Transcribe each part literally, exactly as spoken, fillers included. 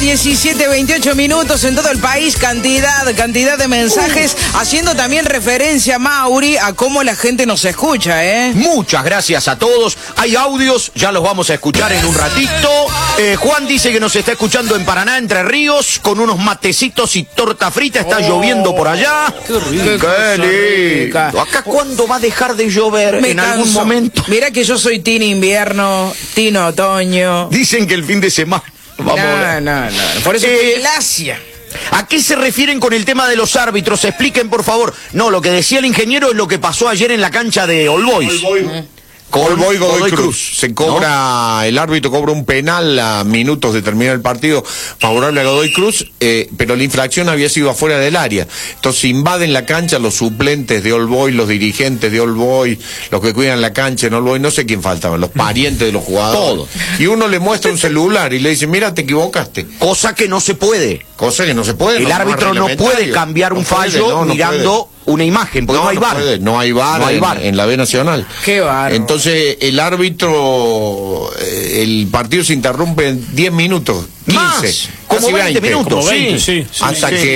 diecisiete, veintiocho minutos en todo el país, cantidad, cantidad de mensajes, uh. haciendo también referencia, Mauri, a cómo la gente nos escucha, ¿eh? Muchas gracias a todos. Hay audios, ya los vamos a escuchar en un ratito. Eh, Juan dice que nos está escuchando en Paraná, Entre Ríos, con unos matecitos y torta frita. Está oh, lloviendo por allá. Qué rico. Qué lindo. Acá, ¿cuándo va a dejar de llover? Me en canso. algún momento. Mira que yo soy Team Invierno, Team Otoño. Dicen que el fin de semana. Vamos no, no, no. Por eso eh, glacia. ¿A qué se refieren con el tema de los árbitros? Expliquen, por favor. No, lo que decía el ingeniero es lo que pasó ayer en la cancha de All Boys. All Boys. Con All Boys, Godoy, Godoy Cruz. Cruz. Se cobra, ¿no? El árbitro cobra un penal a minutos de terminar el partido favorable a Godoy Cruz, eh, pero la infracción había sido afuera del área. Entonces invaden la cancha los suplentes de All Boys, los dirigentes de All Boys, los que cuidan la cancha en All Boys, no sé quién faltaban, los parientes de los jugadores. Todos. Y uno le muestra un celular y le dice, mira, te equivocaste. Cosa que no se puede. Cosa que no se puede. El no, árbitro no puede cambiar un no fallo puede, no, no mirando... Puede. Una imagen, porque no, no hay no VAR. Puede, no hay VAR, no hay VAR. En, en la B Nacional. Qué VAR. Entonces, el árbitro, el partido se interrumpe en diez minutos, quince. Más, como veinte minutos. Como veinte, sí, sí, hasta sí. que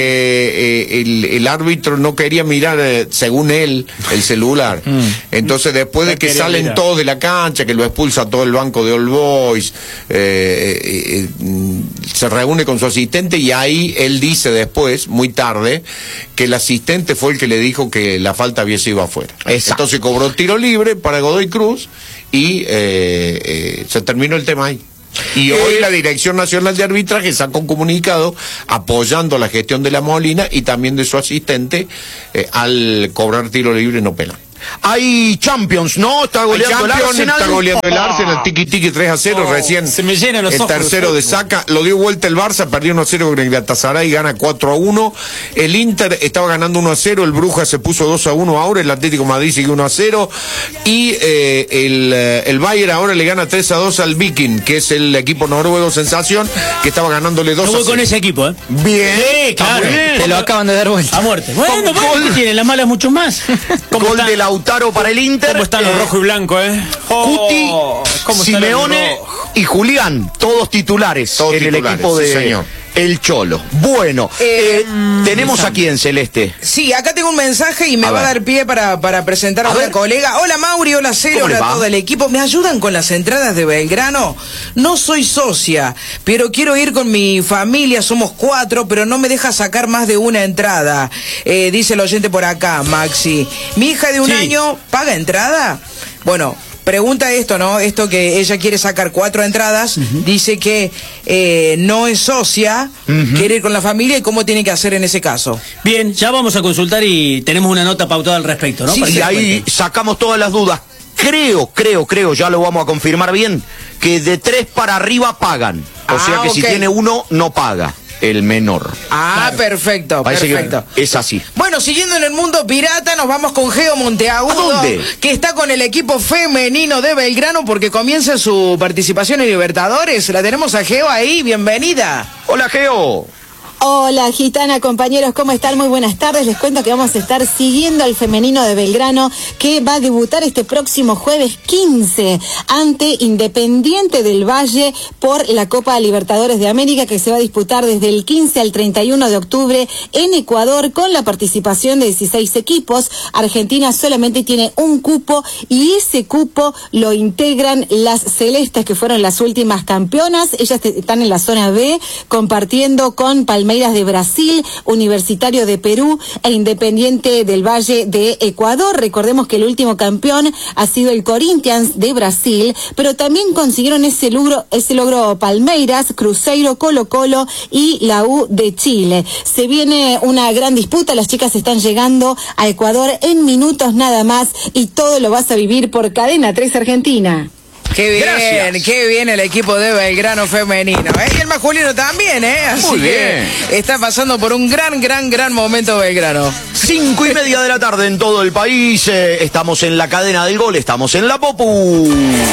eh, el, el árbitro no quería mirar, eh, según él, el celular. Mm. Entonces, después de que salen mirar. todos de la cancha, que lo expulsa todo el banco de All Boys, eh, eh, eh, se reúne con su asistente y ahí él dice después, muy tarde, que el asistente fue el que le dijo que la falta había sido afuera. Exacto. Entonces cobró tiro libre para Godoy Cruz y eh, eh, se terminó el tema ahí. Y hoy la Dirección Nacional de Arbitraje sacó un comunicado apoyando la gestión de la Molina y también de su asistente eh, al cobrar tiro libre no penal. Hay Champions, ¿no? Está goleando el Arsenal. Está goleando el Arsenal, tiki tiki tres a cero, oh, recién. Se me llenan los el ojos. El tercero de Saca, lo dio vuelta el Barça, perdió uno a cero con el Galatasaray y gana cuatro a uno. El Inter estaba ganando uno a cero, el Brujas se puso dos a uno ahora, el Atlético de Madrid sigue uno a cero. Y eh, el, el Bayern ahora le gana tres a dos al Viking, que es el equipo noruego sensación, que estaba ganándole dos a cero. Con ese equipo, ¿eh? Bien, sí, claro. Bien. Te lo acaban de dar vuelta. A muerte. Bueno, bueno, tienen las malas mucho más. Gol de Lautaro para el Inter. ¿Cómo están los rojos y blancos, eh? Oh, Cuti, Simeone y Julián, todos titulares todos en titulares, el equipo de sí, señor. El Cholo. Bueno, eh, eh, tenemos aquí en Celeste. Sí, acá tengo un mensaje y me a va ver. a dar pie para, para presentar a, a una ver. colega. Hola Mauri, hola Celo, hola a todo el equipo. ¿Me ayudan con las entradas de Belgrano? No soy socia, pero quiero ir con mi familia, somos cuatro, pero no me deja sacar más de una entrada. Eh, dice el oyente por acá, Maxi. Mi hija de un sí. año, ¿paga entrada? Bueno, pregunta esto, ¿no? Esto que ella quiere sacar cuatro entradas, uh-huh. dice que eh, no es socia, uh-huh. quiere ir con la familia y cómo tiene que hacer en ese caso. Bien, ya vamos a consultar y tenemos una nota pautada al respecto, ¿no? Sí, y ahí sacamos todas las dudas. Creo, creo, creo, ya lo vamos a confirmar bien, que de tres para arriba pagan. O ah, sea que okay. si tiene uno, no paga. El menor. Ah, claro. perfecto, Parece perfecto. Que es así. Bueno, siguiendo en el mundo pirata, nos vamos con Geo Monteagudo, ¿a dónde? Que está con el equipo femenino de Belgrano porque comienza su participación en Libertadores. La tenemos a Geo ahí, bienvenida. Hola, Geo. Hola, Gitana, compañeros, ¿cómo están? Muy buenas tardes. Les cuento que vamos a estar siguiendo al femenino de Belgrano, que va a debutar este próximo jueves quince ante Independiente del Valle por la Copa Libertadores de América, que se va a disputar desde el quince al treinta y uno de octubre en Ecuador, con la participación de dieciséis equipos. Argentina solamente tiene un cupo y ese cupo lo integran las Celestes, que fueron las últimas campeonas. Ellas están en la zona B, compartiendo con Palmeiras de Brasil, Universitario de Perú e Independiente del Valle de Ecuador. Recordemos que el último campeón ha sido el Corinthians de Brasil, pero también consiguieron ese logro, ese logro Palmeiras, Cruzeiro, Colo Colo y la U de Chile. Se viene una gran disputa, las chicas están llegando a Ecuador en minutos nada más y todo lo vas a vivir por Cadena tres Argentina. Qué bien, Gracias. qué bien el equipo de Belgrano femenino, ¿eh? Y el masculino también, ¿eh? Así Muy bien. que está pasando por un gran, gran, gran momento Belgrano. Cinco y media de la tarde en todo el país. Eh, estamos en la cadena del gol, estamos en la Popu.